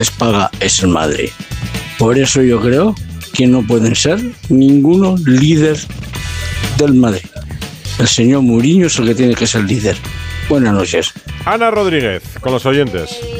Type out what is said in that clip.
paga es el Madrid. Por eso yo creo que no pueden ser ninguno líder del Madrid. El señor Mourinho es el que tiene que ser líder. Buenas noches. Ana Rodríguez, con los oyentes.